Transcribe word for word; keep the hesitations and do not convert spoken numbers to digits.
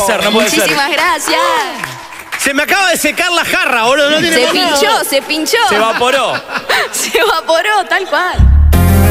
ser, no puede ser. Muchísimas gracias. Se me acaba de secar la jarra, boludo. No tiene Se más nada. pinchó, se pinchó. Se evaporó. Se evaporó, tal cual.